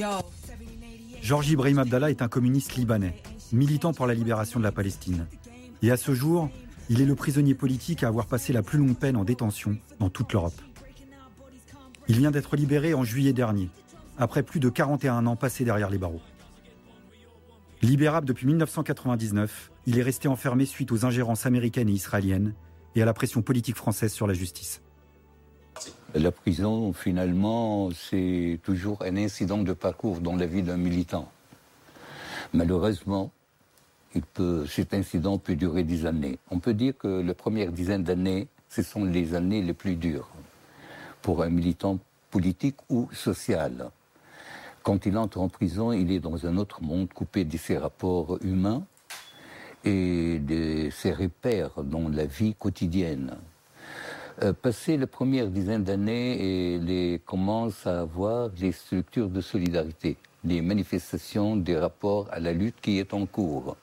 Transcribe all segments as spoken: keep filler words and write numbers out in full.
Georges Ibrahim Abdallah est un communiste libanais, militant pour la libération de la Palestine. Et à ce jour, il est le prisonnier politique à avoir passé la plus longue peine en détention dans toute l'Europe. Il vient d'être libéré en juillet dernier, après plus de quarante et un ans passés derrière les barreaux. Libérable depuis mille neuf cent quatre-vingt-dix-neuf, il est resté enfermé suite aux ingérences américaines et israéliennes et à la pression politique française sur la justice. La prison, finalement, c'est toujours un incident de parcours dans la vie d'un militant. Malheureusement, il peut, cet incident peut durer des années. On peut dire que la première dizaine d'années, ce sont les années les plus dures pour un militant politique ou social. Quand il entre en prison, il est dans un autre monde, coupé de ses rapports humains et de ses repères dans la vie quotidienne. Euh, passé la première dizaine d'années, il commence à avoir des structures de solidarité, des manifestations, des rapports à la lutte qui est en cours.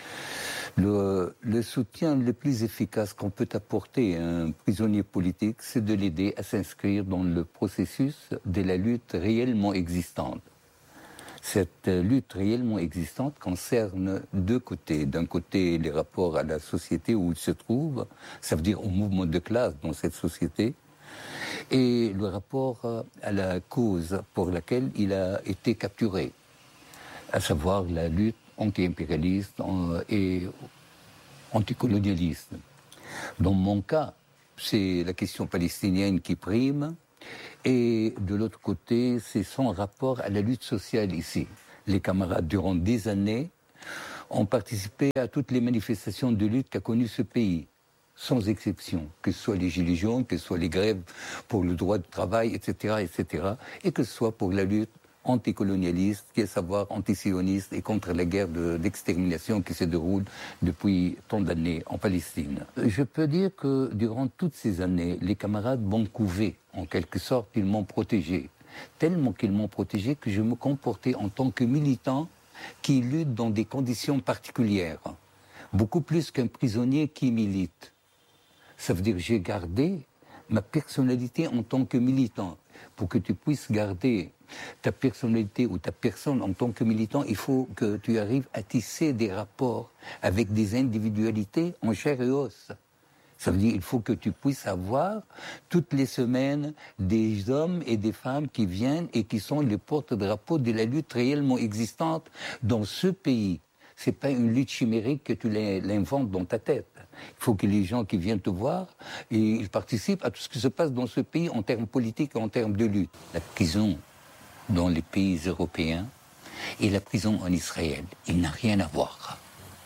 Le, le soutien le plus efficace qu'on peut apporter à un prisonnier politique, c'est de l'aider à s'inscrire dans le processus de la lutte réellement existante. Cette lutte réellement existante concerne deux côtés. D'un côté, les rapports à la société où il se trouve, ça veut dire au mouvement de classe dans cette société, et le rapport à la cause pour laquelle il a été capturé, à savoir la lutte anti-impérialiste et anticolonialiste. Dans mon cas, c'est la question palestinienne qui prime, et de l'autre côté, c'est son rapport à la lutte sociale ici. Les camarades, durant des années, ont participé à toutes les manifestations de lutte qu'a connues ce pays, sans exception, que ce soit les gilets jaunes, que ce soit les grèves pour le droit de travail, et cetera, et cetera, et que ce soit pour la lutte anticolonialiste, qui est à savoir antisioniste et contre la guerre de, d'extermination qui se déroule depuis tant d'années en Palestine. Je peux dire que durant toutes ces années, les camarades m'ont couvé, en quelque sorte, ils m'ont protégé. Tellement qu'ils m'ont protégé que je me comportais en tant que militant qui lutte dans des conditions particulières, beaucoup plus qu'un prisonnier qui milite. Ça veut dire que j'ai gardé ma personnalité en tant que militant. Pour que tu puisses garder ta personnalité ou ta personne en tant que militant, il faut que tu arrives à tisser des rapports avec des individualités en chair et os. Ça veut dire qu'il faut que tu puisses avoir toutes les semaines des hommes et des femmes qui viennent et qui sont les porte-drapeaux de la lutte réellement existante dans ce pays. Ce n'est pas une lutte chimérique que tu l'inventes dans ta tête. Il faut que les gens qui viennent te voir, et ils participent à tout ce qui se passe dans ce pays en termes politiques et en termes de lutte. La prison dans les pays européens et la prison en Israël, il n'a rien à voir.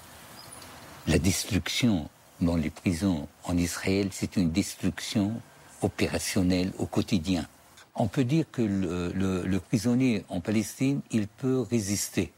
La destruction dans les prisons en Israël, c'est une destruction opérationnelle au quotidien. On peut dire que le, le, le prisonnier en Palestine, il peut résister,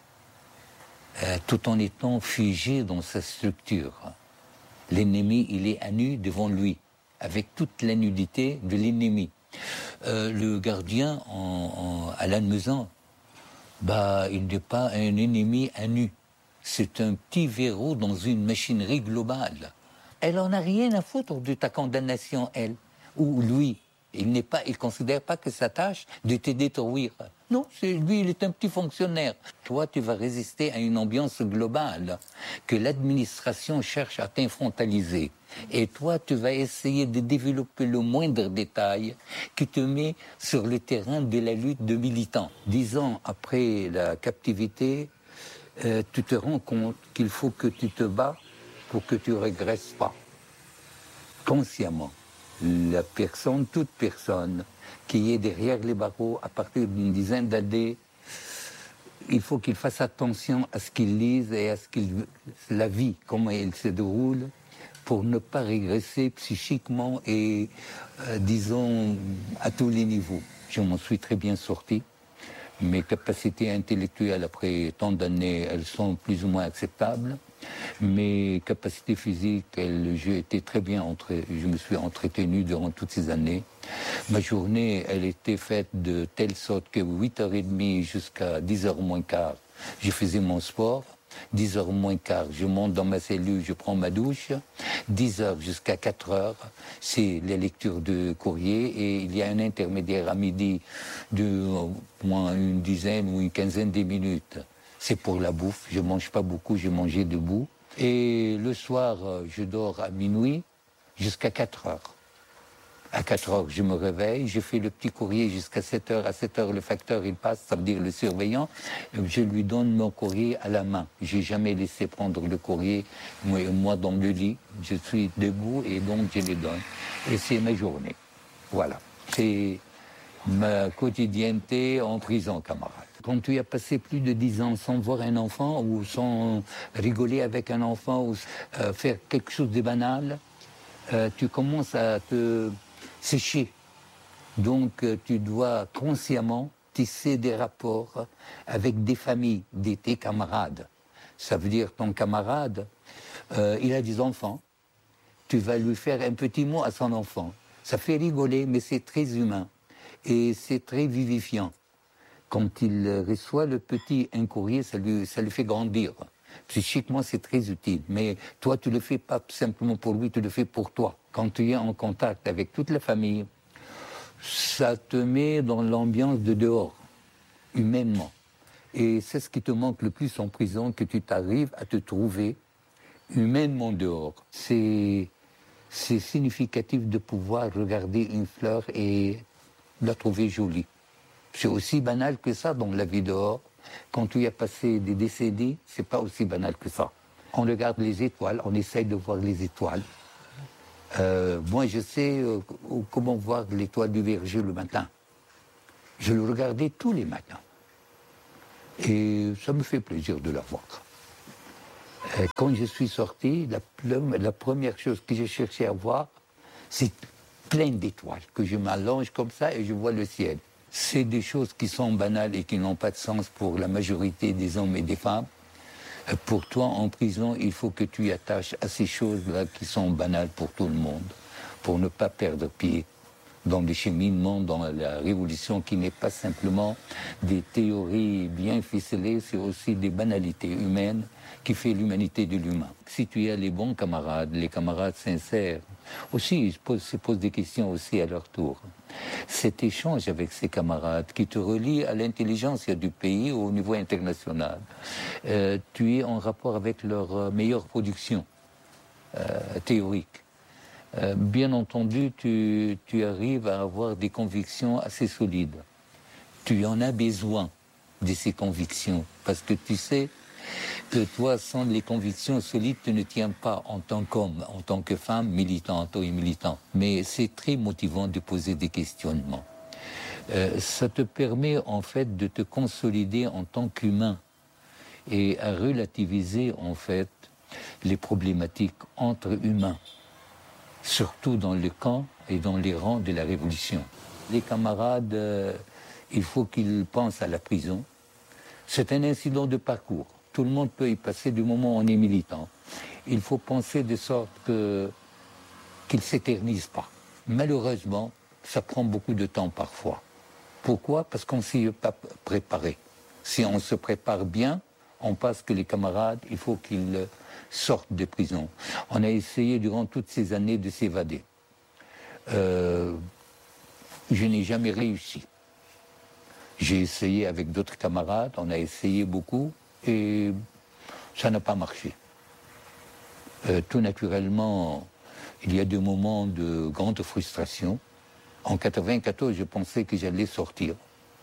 euh, tout en étant figé dans sa structure. L'ennemi, il est à nu devant lui, avec toute la nudité de l'ennemi. Euh, le gardien en, en, à Lannemezan, bah, il n'est pas un ennemi à nu. C'est un petit verrou dans une machinerie globale. Elle en a rien à foutre de ta condamnation, elle, ou lui. Il n'est pas, il considère pas que sa tâche de te détruire. Non, c'est, lui, il est un petit fonctionnaire. Toi, tu vas résister à une ambiance globale que l'administration cherche à t'infantiliser. Et toi, tu vas essayer de développer le moindre détail qui te met sur le terrain de la lutte de militants. Dix ans après la captivité, euh, tu te rends compte qu'il faut que tu te bats pour que tu ne régresses pas. Consciemment. La personne, toute personne qui est derrière les barreaux à partir d'une dizaine d'années, il faut qu'il fasse attention à ce qu'il lise et à ce qu'il, la vie, comment elle se déroule, pour ne pas régresser psychiquement et, euh, disons, à tous les niveaux. Je m'en suis très bien sorti. Mes capacités intellectuelles, après tant d'années, elles sont plus ou moins acceptables. Mes capacités physiques, elles, j'ai été très bien entre, je me suis entretenu durant toutes ces années. Ma journée, elle était faite de telle sorte que huit heures trente jusqu'à dix heures moins quart, je faisais mon sport. dix heures moins quart, je monte dans ma cellule, je prends ma douche. dix heures jusqu'à quatre heures, c'est la lecture de courrier. Et il y a un intermédiaire à midi de au moins une dizaine ou une quinzaine de minutes. C'est pour la bouffe. Je ne mange pas beaucoup, je mangeais debout. Et le soir, je dors à minuit jusqu'à quatre heures. À quatre heures, je me réveille, je fais le petit courrier jusqu'à sept heures. À sept heures, le facteur, il passe, ça veut dire le surveillant. Je lui donne mon courrier à la main. Je n'ai jamais laissé prendre le courrier, moi, moi, dans le lit. Je suis debout et donc je les donne. Et c'est ma journée. Voilà. C'est ma quotidienneté en prison, camarade. Quand tu as passé plus de dix ans sans voir un enfant ou sans rigoler avec un enfant ou euh, faire quelque chose de banal, euh, tu commences à te sécher. Donc euh, tu dois consciemment tisser des rapports avec des familles, des, tes camarades. Ça veut dire ton camarade, euh, il a des enfants. Tu vas lui faire un petit mot à son enfant. Ça fait rigoler, mais c'est très humain et c'est très vivifiant. Quand il reçoit le petit un courrier, ça lui, ça lui fait grandir. Psychiquement, c'est très utile. Mais toi, tu ne le fais pas simplement pour lui, tu le fais pour toi. Quand tu es en contact avec toute la famille, ça te met dans l'ambiance de dehors, humainement. Et c'est ce qui te manque le plus en prison, que tu t'arrives à te trouver humainement dehors. C'est, c'est significatif de pouvoir regarder une fleur et la trouver jolie. C'est aussi banal que ça dans la vie dehors. Quand tu y as passé des décennies, c'est pas aussi banal que ça. On regarde les étoiles, on essaye de voir les étoiles. Euh, moi, je sais euh, comment voir l'étoile du Verger le matin. Je le regardais tous les matins. Et ça me fait plaisir de la voir. Euh, quand je suis sorti, la, la première chose que j'ai cherché à voir, c'est plein d'étoiles, que je m'allonge comme ça et je vois le ciel. C'est des choses qui sont banales et qui n'ont pas de sens pour la majorité des hommes et des femmes. Pour toi, en prison, il faut que tu y attaches à ces choses-là qui sont banales pour tout le monde, pour ne pas perdre pied dans le cheminement, dans la révolution qui n'est pas simplement des théories bien ficelées, c'est aussi des banalités humaines qui fait l'humanité de l'humain. Si tu as les bons camarades, les camarades sincères, aussi ils se posent, se posent des questions aussi à leur tour. Cet échange avec ces camarades qui te relie à l'intelligence du pays au niveau international, euh, tu es en rapport avec leur meilleure production euh, théorique. Euh, bien entendu, tu, tu arrives à avoir des convictions assez solides. Tu en as besoin de ces convictions, parce que tu sais que toi, sans les convictions solides, tu ne tiens pas en tant qu'homme, en tant que femme militante ou militant. Mais c'est très motivant de poser des questionnements. Euh, ça te permet en fait de te consolider en tant qu'humain et à relativiser en fait les problématiques entre humains, surtout dans le camp et dans les rangs de la Révolution. Les camarades, euh, il faut qu'ils pensent à la prison. C'est un incident de parcours. Tout le monde peut y passer du moment où on est militant. Il faut penser de sorte que, qu'il ne s'éternise pas. Malheureusement, ça prend beaucoup de temps parfois. Pourquoi ? Parce qu'on ne s'y est pas préparé. Si on se prépare bien, on passe que les camarades, il faut qu'ils sortent de prison. On a essayé durant toutes ces années de s'évader. Euh, je n'ai jamais réussi. J'ai essayé avec d'autres camarades, on a essayé beaucoup, et ça n'a pas marché. Euh, tout naturellement, il y a des moments de grande frustration. En quatre-vingt-quatorze, je pensais que j'allais sortir.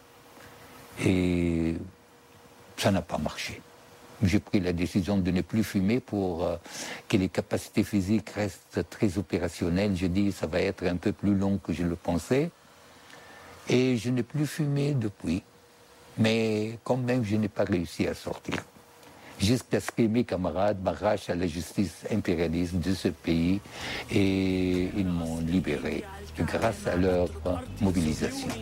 Et ça n'a pas marché. J'ai pris la décision de ne plus fumer pour euh, que les capacités physiques restent très opérationnelles. Je dis ça va être un peu plus long que je le pensais. Et je n'ai plus fumé depuis. Mais quand même, je n'ai pas réussi à sortir. Jusqu'à ce que mes camarades m'arrachent à la justice impérialiste de ce pays et ils m'ont libéré grâce à leur mobilisation.